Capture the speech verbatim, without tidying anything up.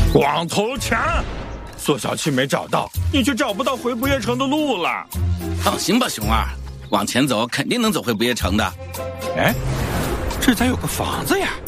光头强，苏小七没找到，你就找不到回不夜城的路了。 放心吧，熊二，往前走肯定能走回不夜城的。 哎，这咋有个房子呀？